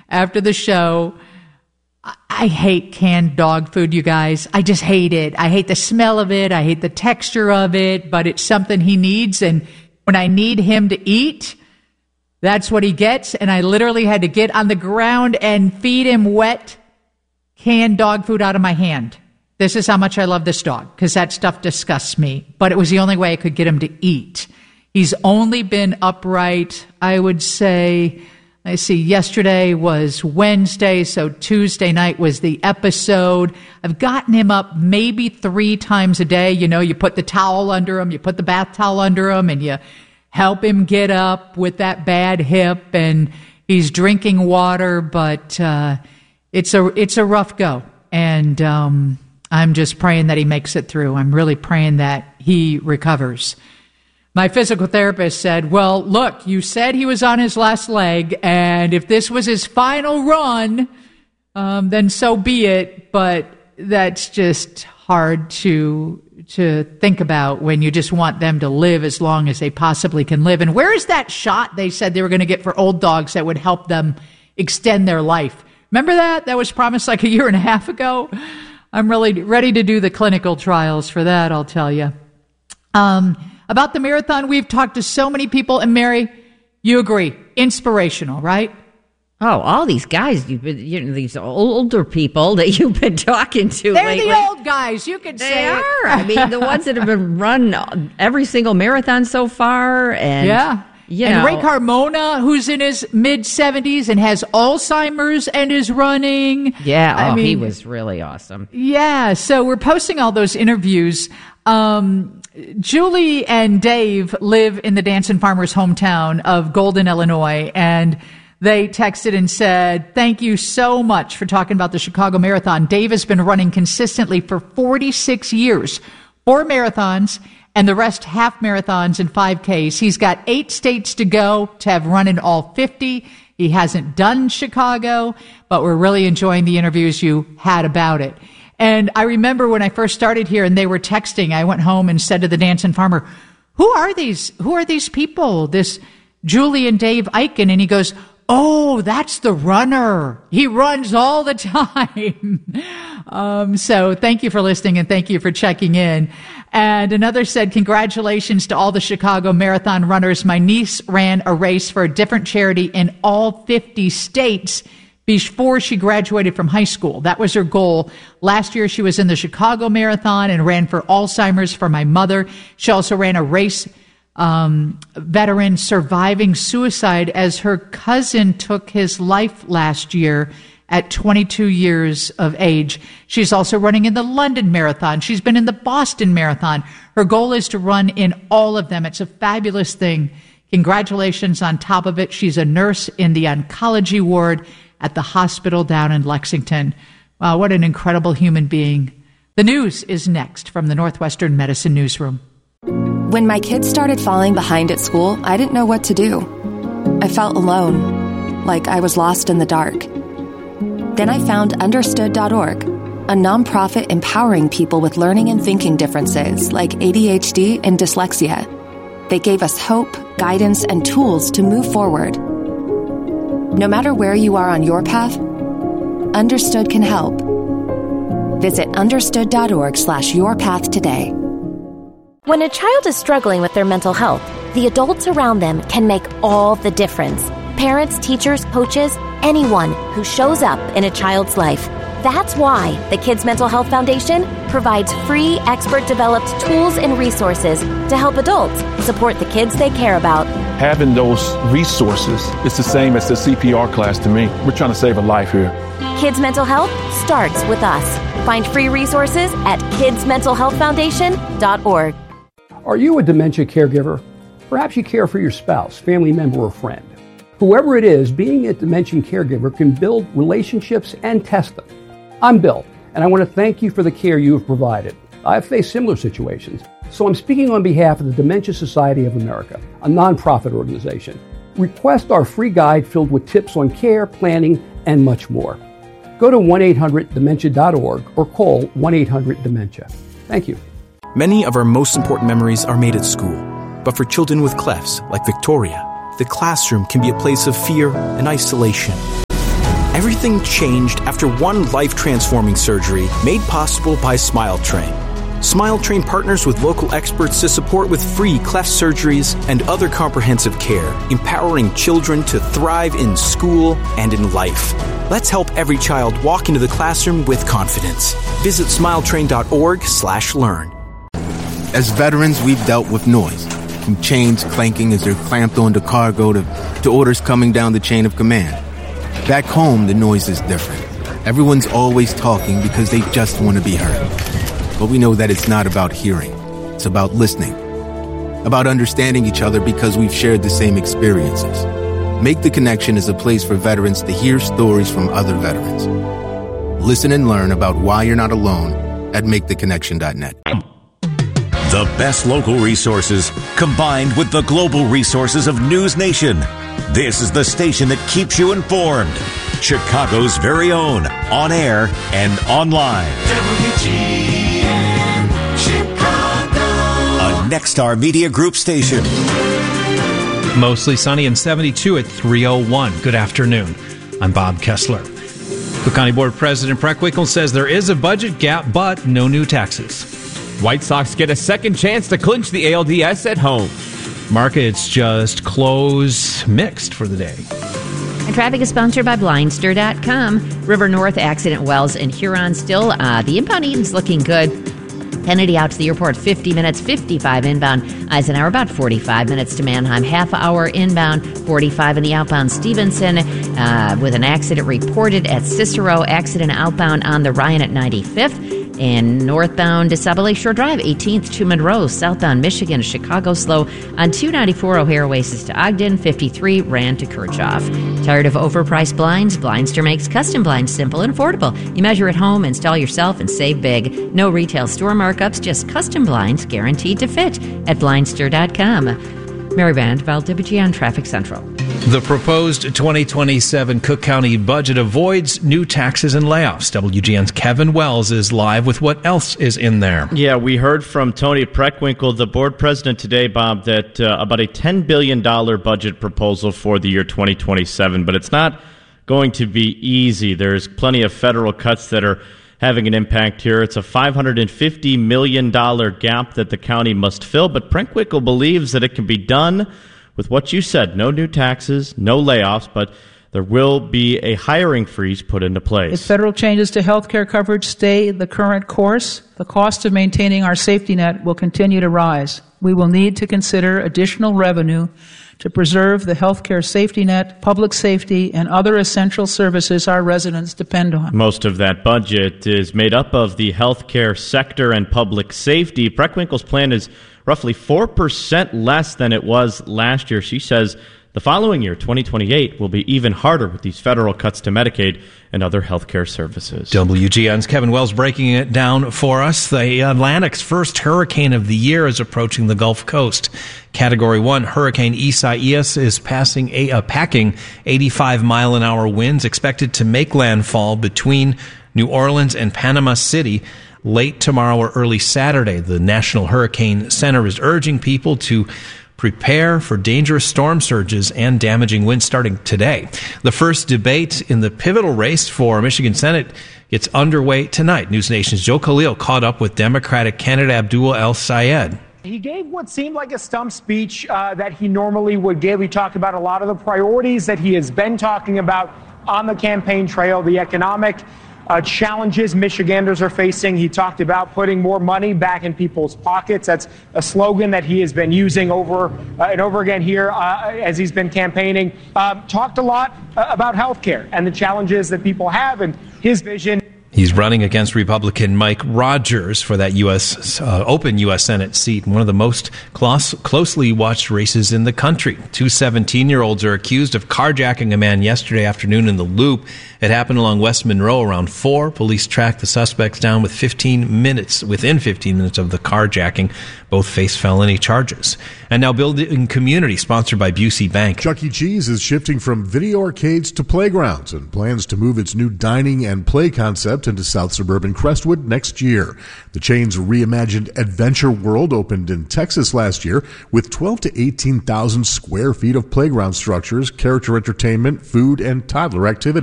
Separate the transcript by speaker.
Speaker 1: after the show. I hate canned dog food, you guys. I just hate it. I hate the smell of it. I hate the texture of it, but it's something he needs. And when I need him to eat, that's what he gets. And I literally had to get on the ground and feed him wet canned dog food out of my hand. This is how much I love this dog, because that stuff disgusts me. But it was the only way I could get him to eat. He's only been upright, I would say, yesterday was Wednesday, so Tuesday night was the episode. I've gotten him up maybe 3 times a day. You know, you put the towel under him, you put the bath towel under him, and you help him get up with that bad hip, and he's drinking water, but it's a rough go. And I'm just praying that he makes it through. I'm really praying that he recovers. My physical therapist said, well, look, you said he was on his last leg, and if this was his final run, then so be it. But that's just hard to think about when you just want them to live as long as they possibly can live. And where is that shot they said they were going to get for old dogs that would help them extend their life? Remember that? That was promised like a year and a half ago. I'm really ready to do the clinical trials for that, I'll tell you. About the marathon, we've talked to so many people, and Mary, you agree, inspirational, right?
Speaker 2: Oh, all these guys, these older people that you've been talking to
Speaker 1: They're
Speaker 2: lately.
Speaker 1: the old guys, you could say.
Speaker 2: They are. I mean, the ones that have been run every single marathon so far. And,
Speaker 1: yeah.
Speaker 2: And
Speaker 1: Ray Carmona, who's in his mid-70s and has Alzheimer's and is running.
Speaker 2: Yeah,
Speaker 1: I mean,
Speaker 2: he was really awesome.
Speaker 1: Yeah, so we're posting all those interviews. Julie and Dave live in the Danson Farmers' hometown of Golden, Illinois, and they texted and said, thank you so much for talking about the Chicago Marathon. Dave has been running consistently for 46 years, 4 marathons, and the rest half marathons and 5Ks. He's got 8 states to go to have run in all 50. He hasn't done Chicago, but we're really enjoying the interviews you had about it. And I remember when I first started here and they were texting, I went home and said to the Danson farmer, who are these people? This Julie and Dave Eichen. And he goes, oh, that's the runner. He runs all the time. So thank you for listening and thank you for checking in. And another said, congratulations to all the Chicago Marathon runners. My niece ran a race for a different charity in all 50 states before she graduated from high school. That was her goal. Last year, she was in the Chicago Marathon and ran for Alzheimer's for my mother. She also ran a race veteran surviving suicide as her cousin took his life last year at 22 years of age. She's also running in the London Marathon. She's been in the Boston Marathon. Her goal is to run in all of them. It's a fabulous thing. Congratulations on top of it. She's a nurse in the oncology ward at the hospital down in Lexington. Wow, what an incredible human being. The news is next from the Northwestern Medicine Newsroom.
Speaker 3: When my kids started falling behind at school, I didn't know what to do. I felt alone, like I was lost in the dark. Then I found Understood.org, a nonprofit empowering people with learning and thinking differences like ADHD and dyslexia. They gave us hope, guidance, and tools to move forward. No matter where you are on your path, Understood can help. Visit understood.org/yourpath today.
Speaker 4: When a child is struggling with their mental health, the adults around them can make all the difference. Parents, teachers, coaches, anyone who shows up in a child's life. That's why the Kids Mental Health Foundation provides free, expert-developed tools and resources to help adults support the kids they care about.
Speaker 5: Having those resources is the same as the CPR class to me. We're trying to save a life here.
Speaker 4: Kids Mental Health starts with us. Find free resources at kidsmentalhealthfoundation.org.
Speaker 6: Are you a dementia caregiver? Perhaps you care for your spouse, family member, or friend. Whoever it is, being a dementia caregiver can build relationships and test them. I'm Bill, and I want to thank you for the care you have provided. I've faced similar situations, so I'm speaking on behalf of the Dementia Society of America, a nonprofit organization. Request our free guide filled with tips on care, planning, and much more. Go to 1-800-DEMENTIA.org or call 1-800-DEMENTIA. Thank you.
Speaker 7: Many of our most important memories are made at school. But for children with clefs, like Victoria, the classroom can be a place of fear and isolation. Everything changed after one life-transforming surgery made possible by SmileTrain. SmileTrain partners with local experts to support with free cleft surgeries and other comprehensive care, empowering children to thrive in school and in life. Let's help every child walk into the classroom with confidence. Visit smiletrain.org/learn.
Speaker 8: As veterans, we've dealt with noise, from chains clanking as they're clamped onto cargo to orders coming down the chain of command. Back home, the noise is different. Everyone's always talking because they just want to be heard. But we know that it's not about hearing. It's about listening. About understanding each other because we've shared the same experiences. Make the Connection is a place for veterans to hear stories from other veterans. Listen and learn about why you're not alone at maketheconnection.net.
Speaker 9: The best local resources combined with the global resources of News Nation. This is the station that keeps you informed. Chicago's very own, on air and online. WGN Chicago. A Nexstar Media Group station.
Speaker 10: Mostly sunny and 72 at 3:01. Good afternoon. I'm Bob Kessler. Cook County Board President Preckwinkle says there is a budget gap, but no new taxes.
Speaker 11: White Sox get a second chance to clinch the ALDS at home.
Speaker 10: Markets just close mixed for the day.
Speaker 2: And traffic is sponsored by Blindster.com. River North, Accident Wells, and Huron still. The inbound Eden's looking good. Kennedy out to the airport, 50 minutes, 55 inbound. Eisenhower, about 45 minutes to Mannheim, half hour inbound, 45 in the outbound. Stevenson with an accident reported at Cicero. Accident outbound on the Ryan at 95th. And northbound to Saddle Lake Shore Drive, 18th to Monroe. Southbound Michigan, Chicago slow on 294 O'Hare Oasis to Ogden, 53 Rand to Kirchhoff. Tired of overpriced blinds? Blindster makes custom blinds simple and affordable. You measure at home, install yourself, and save big. No retail store markups, just custom blinds guaranteed to fit at Blindster.com. Mary Vanderbilt, WGN Traffic Central.
Speaker 10: The proposed 2027 Cook County budget avoids new taxes and layoffs. WGN's Kevin Wells is live with what else is in there.
Speaker 12: Yeah, we heard from Tony Preckwinkle, the board president today, Bob, that about a $10 billion budget proposal for the year 2027, but it's not going to be easy. There's plenty of federal cuts that are having an impact here. It's a $550 million gap that the county must fill, but Preckwinkle believes that it can be done with what you said, no new taxes, no layoffs, but there will be a hiring freeze put into place.
Speaker 13: If federal changes to health care coverage stay the current course, the cost of maintaining our safety net will continue to rise. We will need to consider additional revenue to preserve the health care safety net, public safety, and other essential services our residents depend on.
Speaker 12: Most of that budget is made up of the health care sector and public safety. Preckwinkle's plan is roughly 4% less than it was last year. She says the following year, 2028, will be even harder with these federal cuts to Medicaid and other health care services.
Speaker 10: WGN's Kevin Wells breaking it down for us. The Atlantic's first hurricane of the year is approaching the Gulf Coast. Category 1 Hurricane Isaias is packing 85-mile-an-hour winds expected to make landfall between New Orleans and Panama City late tomorrow or early Saturday. The National Hurricane Center is urging people to prepare for dangerous storm surges and damaging winds starting today. The first debate in the pivotal race for Michigan Senate gets underway tonight. News Nation's Joe Khalil caught up with Democratic candidate Abdul El-Sayed.
Speaker 14: He gave what seemed like a stump speech that he normally would give. He talked about a lot of the priorities that he has been talking about on the campaign trail, the economic challenges Michiganders are facing. He talked about putting more money back in people's pockets. That's a slogan that he has been using over and over again here as he's been campaigning. Talked a lot about health care and the challenges that people have and his vision.
Speaker 10: He's running against Republican Mike Rogers for that open U.S. Senate seat, one of the most closely watched races in the country. Two 17-year-olds are accused of carjacking a man yesterday afternoon in the Loop. It happened along West Monroe around 4. Police tracked the suspects down within 15 minutes of the carjacking. Both face felony charges. And now Building Community, sponsored by Busey Bank.
Speaker 15: Chuck E. Cheese is shifting from video arcades to playgrounds and plans to move its new dining and play concept into South Suburban Crestwood next year. The chain's reimagined Adventure World opened in Texas last year with 12 to 18,000 square feet of playground structures, character entertainment, food, and toddler activities.